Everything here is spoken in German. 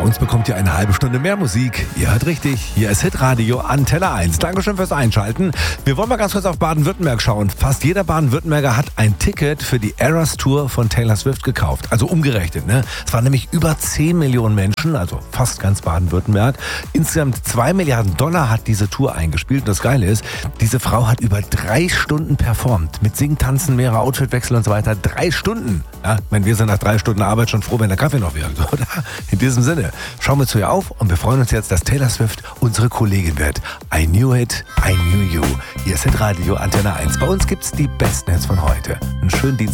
uns bekommt ihr eine halbe Stunde mehr Musik. Ihr hört richtig, hier ist Hitradio Antenne 1. Dankeschön fürs Einschalten. Wir wollen mal ganz kurz auf Baden-Württemberg schauen. Fast jeder Baden-Württemberger hat ein Ticket für die Eras Tour von Taylor Swift gekauft. Also umgerechnet, ne? Es waren nämlich über 10 Millionen Menschen, also fast ganz Baden-Württemberg. Insgesamt 2 Milliarden Dollar hat diese Tour eingespielt. Und das Geile ist, diese Frau hat über 3 Stunden performt. Mit Singen, Tanzen, mehrere Outfitwechsel und so weiter. 3 Stunden. Ja, ich meine, wir sind nach 3 Stunden Arbeit schon froh, wenn der Kaffee noch wirkt, oder? In diesem Sinne, schauen wir zu ihr auf und wir freuen uns jetzt, dass Taylor Swift unsere Kollegin wird. I knew it, I knew you. Hier ist Hitradio Antenne 1. Bei uns gibt's die besten Hits von heute. Einen schönen Dienstag.